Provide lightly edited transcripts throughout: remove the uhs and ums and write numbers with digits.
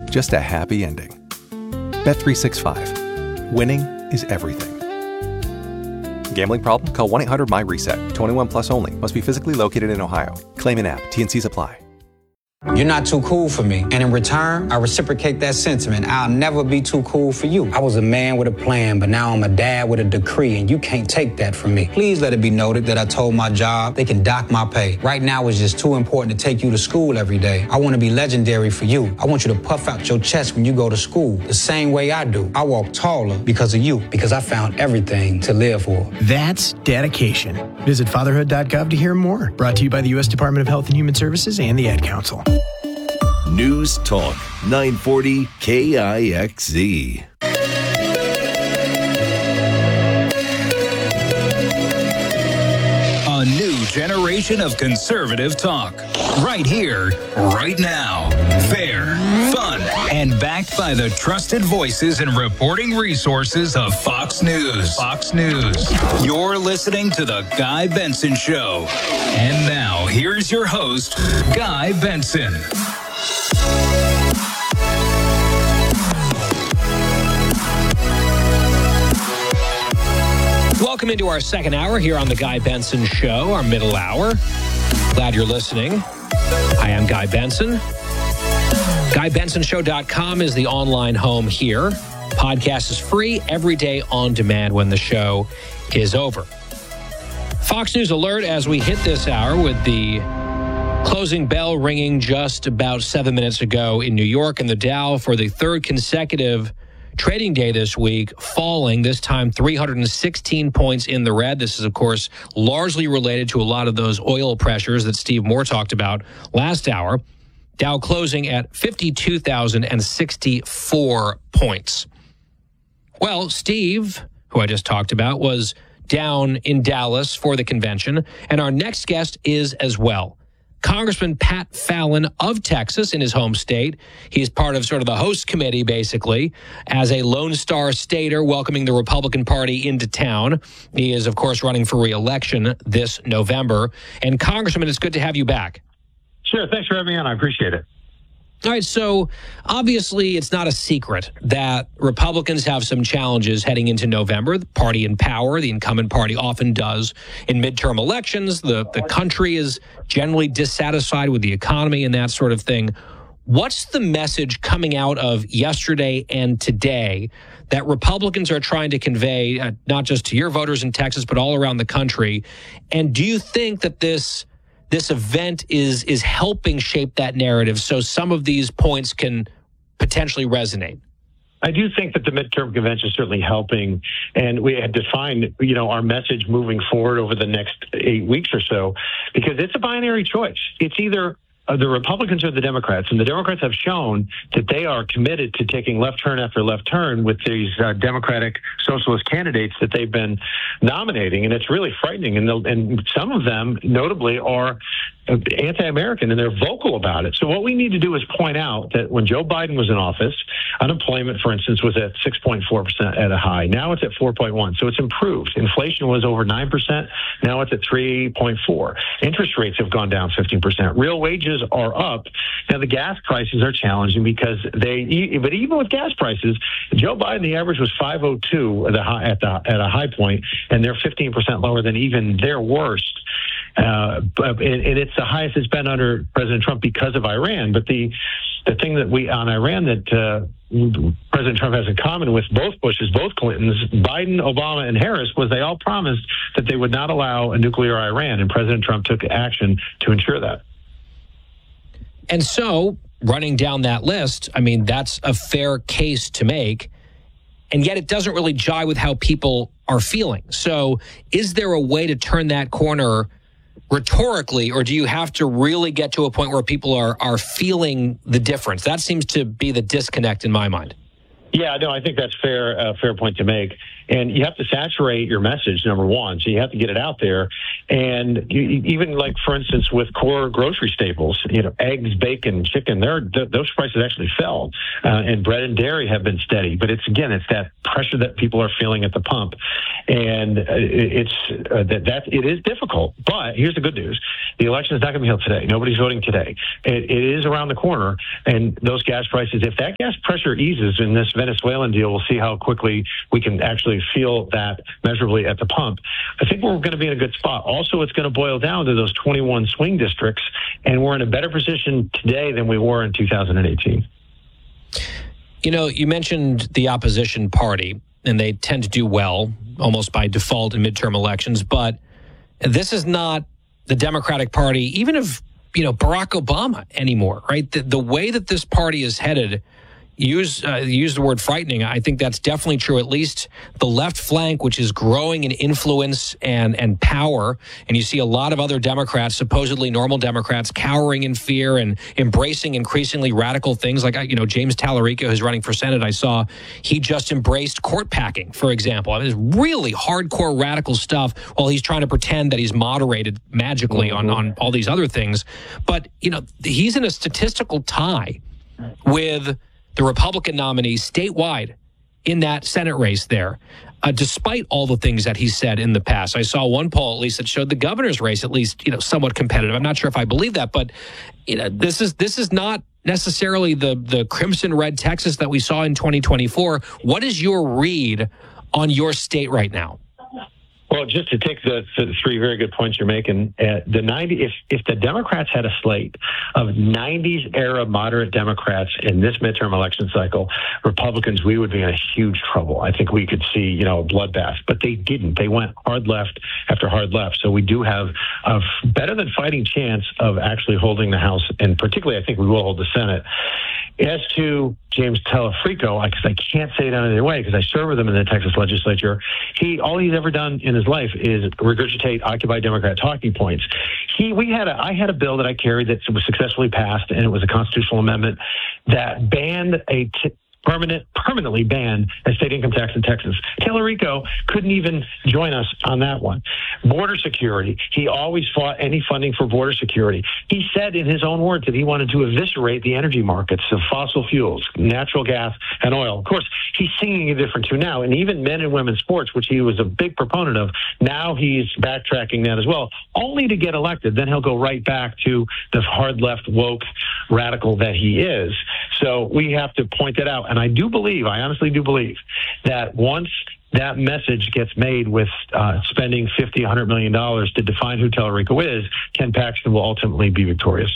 just a happy ending. Bet365. Winning is everything. Gambling problem? Call 1-800-MY-RESET. 21 plus only. Must be physically located in Ohio. Claim in app. T&Cs apply. You're not too cool for me. And in return, I reciprocate that sentiment. I'll never be too cool for you. I was a man with a plan, but now I'm a dad with a decree, and you can't take that from me. Please let it be noted that I told my job they can dock my pay. Right now, it's just too important to take you to school every day. I want to be legendary for you. I want you to puff out your chest when you go to school, the same way I do. I walk taller because of you, because I found everything to live for. That's dedication. Visit fatherhood.gov to hear more. Brought to you by the U.S. Department of Health and Human Services and the Ad Council. News Talk 940 KIXZ. A new generation of conservative talk. Right here, right now. Fair, fun, and backed by the trusted voices and reporting resources of Fox News. Fox News. You're listening to The Guy Benson Show. And now, here's your host, Guy Benson. Welcome into our second hour here on The Guy Benson Show, our middle hour. Glad you're listening. I am Guy Benson. GuyBensonShow.com is the online home here. Podcast is free every day on demand when the show is over. Fox News alert as we hit this hour with the closing bell ringing just about 7 minutes ago in New York, and the Dow for the third consecutive trading day this week, falling, this time 316 points in the red. This is, of course, largely related to a lot of those oil pressures that Steve Moore talked about last hour. Dow closing at 52,064 points. Well, Steve, who I just talked about, was down in Dallas for the convention, and our next guest is as well. Congressman Pat Fallon of Texas in his home state. He's part of sort of the host committee, basically, as a Lone Star stater welcoming the Republican Party into town. He is, of course, running for re-election this November. And Congressman, it's good to have you back. Sure. Thanks for having me on. I appreciate it. All right, so obviously it's not a secret that Republicans have some challenges heading into November. The party in power, the incumbent party, often does in midterm elections. The country is generally dissatisfied with the economy and that sort of thing. What's the message coming out of yesterday and today that Republicans are trying to convey, not just to your voters in Texas, but all around the country? And do you think that this event is helping shape that narrative so some of these points can potentially resonate? I do think that the midterm convention is certainly helping, and we had defined, our message moving forward over the next 8 weeks or so, because it's a binary choice. It's either the Republicans or the Democrats, and the Democrats have shown that they are committed to taking left turn after left turn with these Democratic socialist candidates that they've been nominating, and it's really frightening. And some of them, notably, are anti-American, and they're vocal about it. So what we need to do is point out that when Joe Biden was in office, unemployment, for instance, was at 6.4% at a high. Now it's at 4.1%. So it's improved. Inflation was over 9%. Now it's at 3.4%. Interest rates have gone down 15%. Real wages are up. Now the gas prices are challenging because but even with gas prices, Joe Biden, the average was 5.02 at a high point, and they're 15% lower than even their worst. And it's the highest it's been under President Trump because of Iran. But the thing that on Iran that President Trump has in common with both Bushes, both Clintons, Biden, Obama, and Harris was they all promised that they would not allow a nuclear Iran, and President Trump took action to ensure that. And so, running down that list, I mean, that's a fair case to make, and yet it doesn't really jive with how people are feeling. So is there a way to turn that corner rhetorically, or do you have to really get to a point where people are feeling the difference? That seems to be the disconnect in my mind. Yeah, no, I think that's fair point to make. And you have to saturate your message, number one. So you have to get it out there. And even like, for instance, with core grocery staples, eggs, bacon, chicken, those prices actually fell. And bread and dairy have been steady. But it's that pressure that people are feeling at the pump. And it is difficult. But here's the good news. The election is not going to be held today. Nobody's voting today. It is around the corner. And those gas prices, if that gas pressure eases in this Venezuelan deal, we'll see how quickly we can actually feel that measurably at the pump. I think we're going to be in a good spot. Also, it's going to boil down to those 21 swing districts, and we're in a better position today than we were in 2018. You mentioned the opposition party, and they tend to do well almost by default in midterm elections, but this is not the Democratic Party, even of Barack Obama anymore, right? The way that this party is headed, use the word frightening. I think that's definitely true. At least the left flank, which is growing in influence and power, and you see a lot of other Democrats, supposedly normal Democrats, cowering in fear and embracing increasingly radical things. Like James Tallarico, who's running for Senate, I saw he just embraced court packing, for example. I mean, it's really hardcore radical stuff while he's trying to pretend that he's moderated magically on all these other things. But he's in a statistical tie with the Republican nominee statewide in that Senate race there, despite all the things that he said in the past. I saw one poll, at least, that showed the governor's race, at least, somewhat competitive. I'm not sure if I believe that, but this is not necessarily the crimson red Texas that we saw in 2024. What is your read on your state right now? Well, just to take the three very good points you're making, if the Democrats had a slate of 90s era moderate Democrats in this midterm election cycle, Republicans, we would be in a huge trouble. I think we could see, a bloodbath, but they didn't. They went hard left after hard left. So we do have a better than fighting chance of actually holding the House, and particularly I think we will hold the Senate. As to James Tallarico, because I can't say it any other way because I serve with him in the Texas legislature, all he's ever done in his life is regurgitate Occupy Democrat talking points. I had a bill that I carried that was successfully passed, and it was a constitutional amendment that banned permanently banned a state income tax in Texas. Tallarico couldn't even join us on that one. Border security. He always fought any funding for border security. He said in his own words that he wanted to eviscerate the energy markets of fossil fuels, natural gas, and oil. Of course, he's singing a different tune now, and even men and women's sports, which he was a big proponent of, now he's backtracking that as well, only to get elected. Then he'll go right back to the hard left woke radical that he is. So we have to point that out. And I honestly do believe that once that message gets made with spending $50, $100 million to define who Tallarico is, Ken Paxton will ultimately be victorious.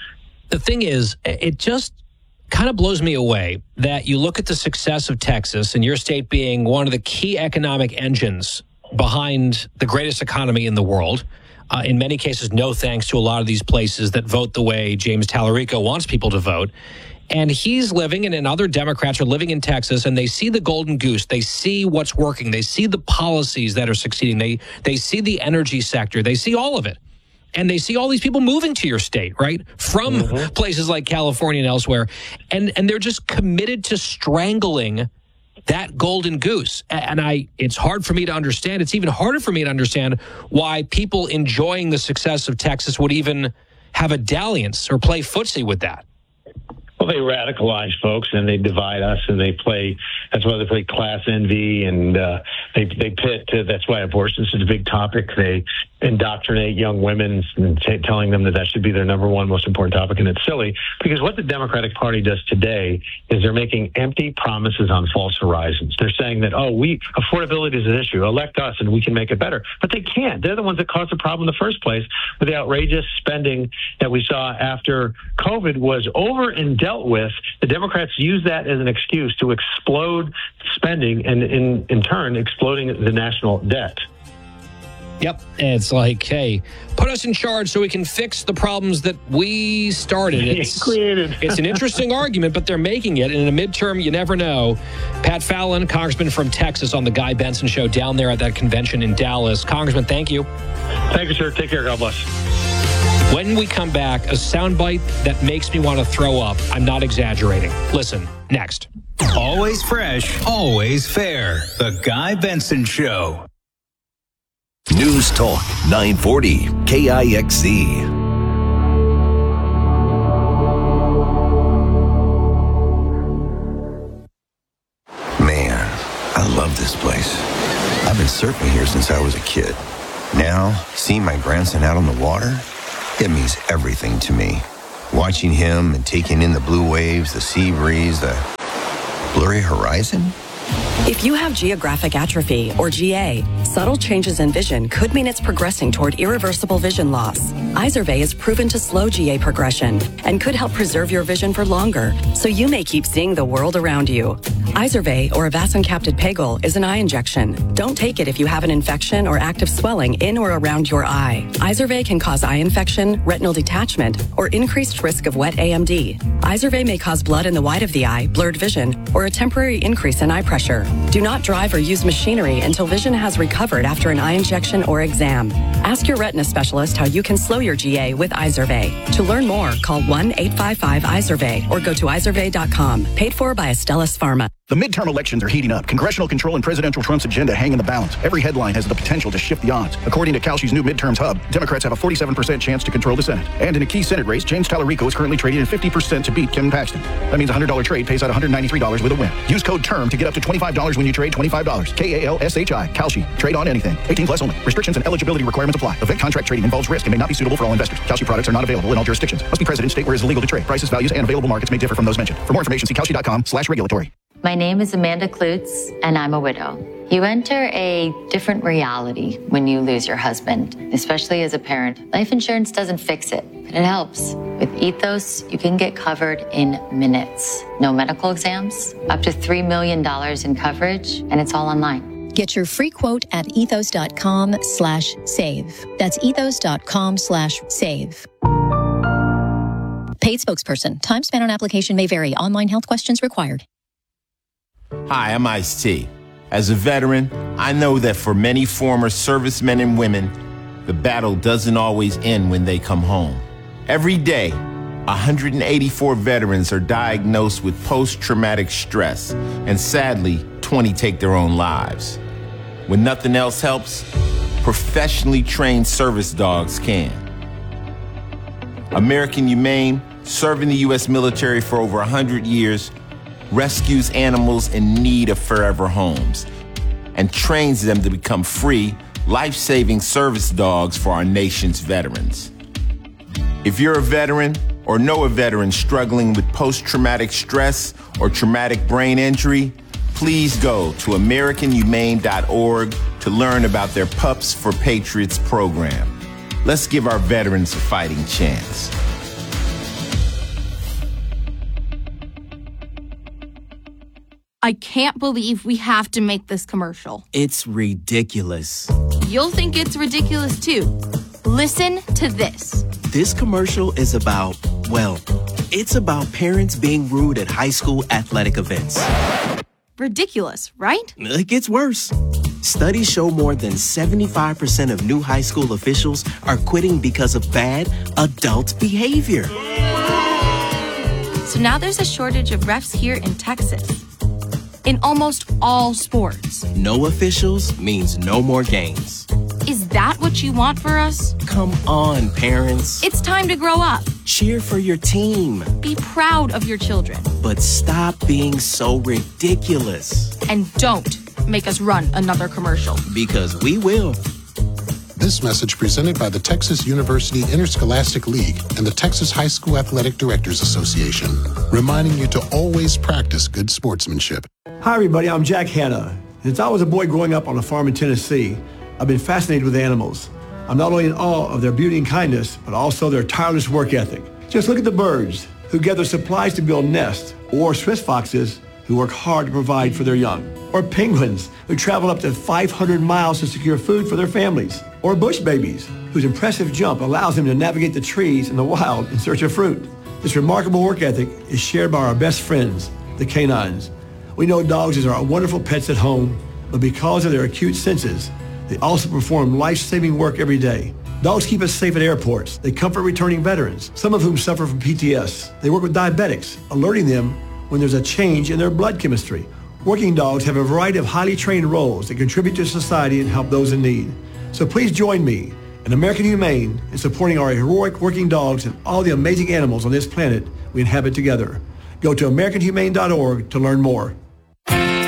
The thing is, it just kind of blows me away that you look at the success of Texas and your state being one of the key economic engines behind the greatest economy in the world. In many cases, no thanks to a lot of these places that vote the way James Tallarico wants people to vote. And he's living, and other Democrats are living in Texas, and they see the golden goose. They see what's working. They see the policies that are succeeding. They see the energy sector. They see all of it. And they see all these people moving to your state, right, from places like California and elsewhere. And they're just committed to strangling that golden goose. And it's hard for me to understand. It's even harder for me to understand why people enjoying the success of Texas would even have a dalliance or play footsie with that. Well, they radicalize folks and they divide us, and that's why they play class envy, and they pit. That's why abortion is a big topic. They indoctrinate young women and telling them that should be their number one most important topic, and it's silly because what the Democratic Party does today is they're making empty promises on false horizons. They're saying that, affordability is an issue. Elect us and we can make it better. But they can't. They're the ones that caused the problem in the first place with the outrageous spending that we saw after COVID was over and dealt with. The Democrats use that as an excuse to explode spending and in turn exploding the national debt. Yep. It's like, hey, put us in charge so we can fix the problems that we started. It's created. It's an interesting argument, but they're making it. And in a midterm, you never know. Pat Fallon, Congressman from Texas, on the Guy Benson Show down there at that convention in Dallas. Congressman, thank you. Thank you, sir. Take care. God bless. When we come back, a soundbite that makes me want to throw up. I'm not exaggerating. Listen, next. Always fresh, always fair. The Guy Benson Show. News Talk 940 KIXZ. I love this place. I've been surfing here since I was a kid. Now, seeing my grandson out on the water, it means everything to me. Watching him and taking in the blue waves, the sea breeze, the blurry horizon. If you have geographic atrophy, or GA, subtle changes in vision could mean it's progressing toward irreversible vision loss. Izervay is proven to slow GA progression and could help preserve your vision for longer, so you may keep seeing the world around you. Izervay, or avacincaptad pegol, is an eye injection. Don't take it if you have an infection or active swelling in or around your eye. Izervay can cause eye infection, retinal detachment, or increased risk of wet AMD. Izervay may cause blood in the white of the eye, blurred vision, or a temporary increase in eye pressure. Do not drive or use machinery until vision has recovered after an eye injection or exam. Ask your retina specialist how you can slow your GA with Izervay. To learn more, call 1-855-IZERVAY or go to izervay.com. Paid for by Astellas Pharma. The midterm elections are heating up. Congressional control and presidential Trump's agenda hang in the balance. Every headline has the potential to shift the odds. According to Kalshi's new midterms hub, Democrats have a 47% chance to control the Senate. And in a key Senate race, James Tallarico is currently trading at 50% to beat Ken Paxton. That means a $100 trade pays out $193 with a win. Use code TERM to get up to $25 when you trade $25. KALSHI. Kalshi. Trade on anything. 18 plus only. Restrictions and eligibility requirements apply. Event contract trading involves risk and may not be suitable for all investors. Kalshi products are not available in all jurisdictions. Must be present in state where it is illegal to trade. Prices, values, and available markets may differ from those mentioned. For more information, see kalshi.com/regulatory. My name is Amanda Klutz, and I'm a widow. You enter a different reality when you lose your husband, especially as a parent. Life insurance doesn't fix it, but it helps. With Ethos, you can get covered in minutes. No medical exams, up to $3 million in coverage, and it's all online. Get your free quote at ethos.com/save. That's ethos.com/save. Paid spokesperson. Time spent on application may vary. Online health questions required. Hi, I'm Ice-T. As a veteran, I know that for many former servicemen and women, the battle doesn't always end when they come home. Every day, 184 veterans are diagnosed with post-traumatic stress, and sadly, 20 take their own lives. When nothing else helps, professionally trained service dogs can. American Humane, serving the U.S. military for over 100 years, rescues animals in need of forever homes and trains them to become free, life-saving service dogs for our nation's veterans. If you're a veteran or know a veteran struggling with post-traumatic stress or traumatic brain injury, please go to AmericanHumane.org to learn about their Pups for Patriots program. Let's give our veterans a fighting chance. I can't believe we have to make this commercial. It's ridiculous. You'll think it's ridiculous too. Listen to this. This commercial is about, well, it's about parents being rude at high school athletic events. Ridiculous, right? It gets worse. Studies show more than 75% of new high school officials are quitting because of bad adult behavior. So now there's a shortage of refs here in Texas. In almost all sports. No officials means no more games. Is that what you want for us? Come on, parents. It's time to grow up. Cheer for your team. Be proud of your children. But stop being so ridiculous. And don't make us run another commercial. Because we will. This message presented by the Texas University Interscholastic League and the Texas High School Athletic Directors Association, reminding you to always practice good sportsmanship. Hi, everybody. I'm Jack Hanna. Since I was a boy growing up on a farm in Tennessee, I've been fascinated with animals. I'm not only in awe of their beauty and kindness, but also their tireless work ethic. Just look at the birds who gather supplies to build nests, or Swiss foxes who work hard to provide for their young, or penguins who travel up to 500 miles to secure food for their families, or bush babies whose impressive jump allows them to navigate the trees in the wild in search of fruit. This remarkable work ethic is shared by our best friends, the canines. We know dogs are wonderful pets at home, but because of their acute senses, they also perform life-saving work every day. Dogs keep us safe at airports. They comfort returning veterans, some of whom suffer from PTS. They work with diabetics, alerting them when there's a change in their blood chemistry. Working dogs have a variety of highly trained roles that contribute to society and help those in need. So please join me and American Humane in supporting our heroic working dogs and all the amazing animals on this planet we inhabit together. Go to AmericanHumane.org to learn more.